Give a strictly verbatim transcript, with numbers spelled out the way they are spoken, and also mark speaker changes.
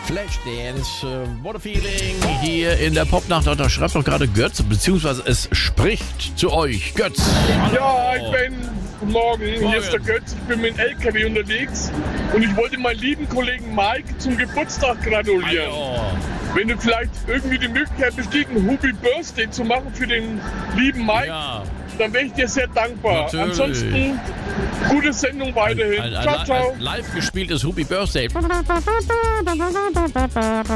Speaker 1: Flashdance, uh, what a feeling hier in der Popnacht. Da schreibt doch gerade Götz, beziehungsweise es spricht zu euch. Götz.
Speaker 2: Ja, ich bin guten Morgen. Hier ist der Götz. Ich bin mit dem L K W unterwegs und ich wollte meinen lieben Kollegen Mike zum Geburtstag gratulieren.
Speaker 1: Hallo.
Speaker 2: Wenn du vielleicht irgendwie die Möglichkeit besteht, ein Happy Birthday zu machen für den lieben Mike,
Speaker 1: Ja.
Speaker 2: dann wäre ich dir sehr dankbar.
Speaker 1: Natürlich.
Speaker 2: Ansonsten, gute Sendung weiterhin.
Speaker 1: Ein, ein,
Speaker 2: Ciao, ciao.
Speaker 1: ein live gespieltes Happy Birthday.